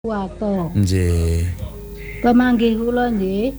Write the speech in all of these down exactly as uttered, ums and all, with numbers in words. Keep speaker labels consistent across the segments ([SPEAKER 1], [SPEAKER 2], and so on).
[SPEAKER 1] Kuwato.
[SPEAKER 2] Nggih.
[SPEAKER 1] Pamanggih kula nggih.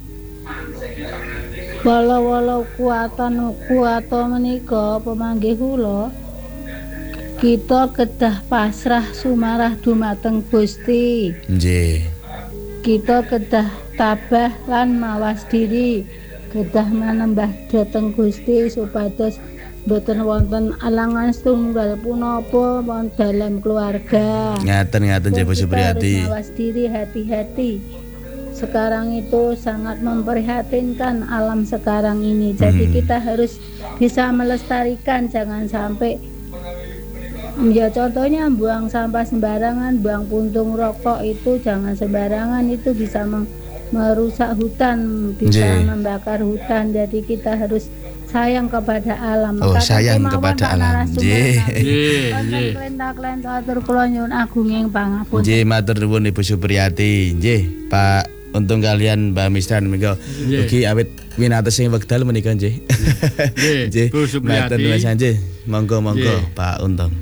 [SPEAKER 1] Wala-wala kuwatan kuwato menika pamanggih kula. Kita kedah pasrah sumarah dumateng Gusti.
[SPEAKER 2] Nggih.
[SPEAKER 1] Kita kedah tabah lan mawas diri, kedah manembah dhateng Gusti supados boten wonten alangan setunggal punapa wonten dalam keluarga.
[SPEAKER 2] Ngaten-ngaten nggih Bu Supriyati.
[SPEAKER 1] Mawas diri, hati-hati. Sekarang itu sangat memprihatinkan alam sekarang ini. Jadi hmm. kita harus bisa melestarikan, jangan sampai ya contohnya buang sampah sembarangan, buang puntung rokok itu jangan sembarangan, itu bisa merusak hutan, bisa Jee. membakar hutan. Jadi kita harus sayang kepada alam.
[SPEAKER 2] Oh, Kata sayang kepada alam. Nggih.
[SPEAKER 1] Nggih. Klenta-klenta atur kula nyuwun agunging pangapunten.
[SPEAKER 2] Nggih, matur nuwun Ibu Supriyati. Nggih, Pak Untung kalian Mbak Misran menika ugi awit winates sing wekdal menika nggih.
[SPEAKER 3] Nggih, Bu Supriyati.
[SPEAKER 2] Nggih, monggo-monggo Pak Untung.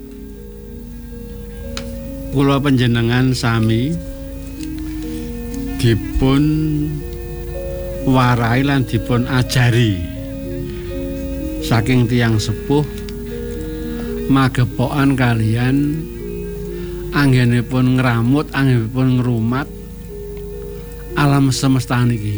[SPEAKER 3] Kula panjenengan sami dipun warai lan dipun ajari saking tiyang sepuh magepokan kalian anggenipun ngramut, anggenipun ngrumat alam semesta niki.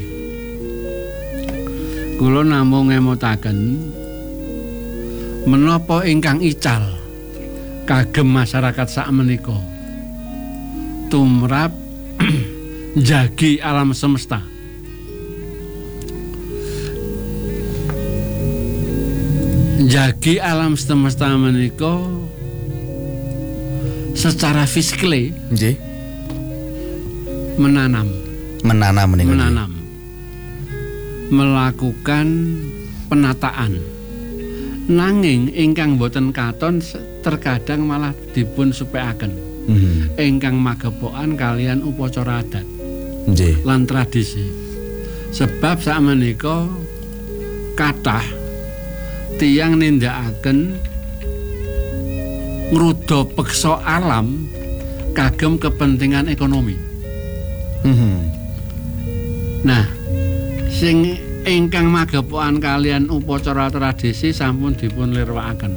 [SPEAKER 3] Kula namung ngemutaken menapa ingkang ical kagem masyarakat sakmenika tumrap jagi alam semesta. Jagi alam semesta menika secara fisikly
[SPEAKER 2] nggih
[SPEAKER 3] menanam
[SPEAKER 2] menanam menika
[SPEAKER 3] menanam melakukan penataan, nanging ingkang boten katon terkadang malah dipun supekaken mm-hmm. ingkang magepokan kalian upacara adat
[SPEAKER 2] nggih
[SPEAKER 3] lan tradisi. Sebab sakmenika kathah tiyang nindakaken ngruda peksa alam kagem kepentingan ekonomi.
[SPEAKER 2] Mm-hmm.
[SPEAKER 3] Nah, sing ingkang magepokan kalian upacara tradisi sampun dipun lirwakaken.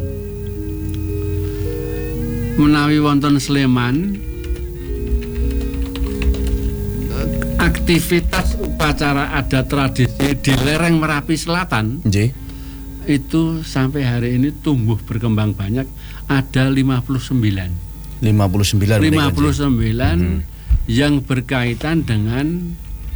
[SPEAKER 3] Menawi wonten Sleman aktivitas upacara adat tradisi di lereng Merapi Selatan
[SPEAKER 2] nggih
[SPEAKER 3] itu sampai hari ini tumbuh berkembang banyak, ada lima puluh sembilan
[SPEAKER 2] lima puluh sembilan
[SPEAKER 3] lima puluh sembilan hmm. yang berkaitan dengan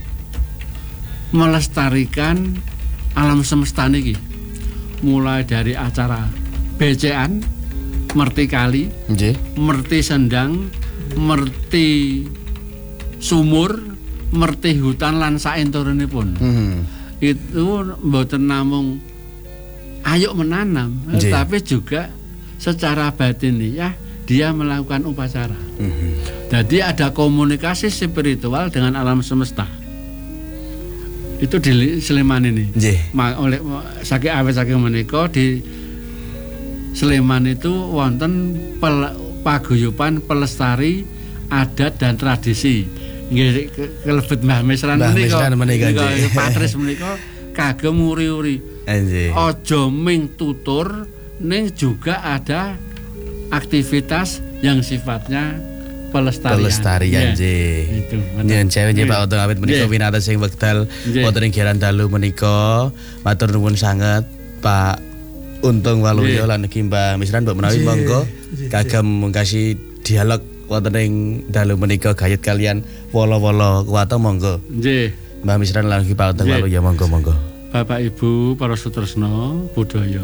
[SPEAKER 3] melestarikan alam semesta niki, mulai dari acara becekan, merti kali,
[SPEAKER 2] nggih
[SPEAKER 3] merti sendang, merti sumur, merti hutan lan saenturenipun. Hmm. Itu mboten namung ayo menanam, Jee. tapi juga secara batiniah dia melakukan upacara. Mm-hmm. Jadi ada komunikasi spiritual dengan alam semesta. Itu di Sleman ini. Ma, oleh saking awet saking menika di Sleman itu wonten pel, paguyuban pelestari adat dan tradisi. Nggih kelebet Mbah Misran menika. Patris menika kagem uri-uri. Ojo ming tutur, ning juga ada aktivitas yang sifatnya pelestarian.
[SPEAKER 2] Pelestarian nggih.
[SPEAKER 3] Itu.
[SPEAKER 2] Njen cewek nggih Pak Untung awit menika winates sing wekdal wonten ing Giran Dalu menika. Matur nuwun sanget Pak Untung Waluyo lan iki Mbak Misran mbok menawi monggo kagem mungkasi dialog wonten ing dalu menika gayut kalian wala-wala kuwata monggo.
[SPEAKER 3] Nggih.
[SPEAKER 2] Mbak Misran lan iki Pak Untung Waluyo monggo-monggo.
[SPEAKER 3] Bapak Ibu para sutresna budaya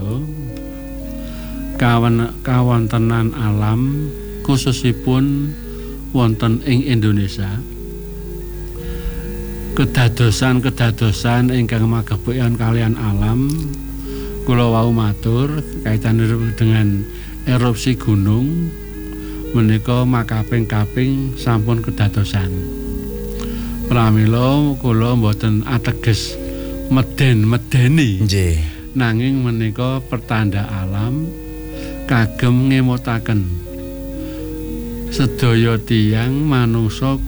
[SPEAKER 3] kawan kawontenan alam khususipun wonten ing Indonesia, kedadosan-kedadosan ingkang magepokan kalian alam kula wau matur kaitan dengan erupsi gunung menika makaping-kaping sampun kedadosan. Pramila kula mboten ateges meden-medeni
[SPEAKER 2] nggih
[SPEAKER 3] nanging menika pertanda alam kagem ngemutaken sedaya tiyang manungsa